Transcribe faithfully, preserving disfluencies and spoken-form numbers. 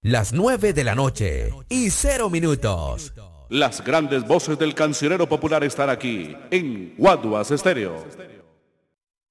Las nueve de la noche y cero minutos. Las grandes voces del cancionero popular están aquí en Guaduas Estéreo.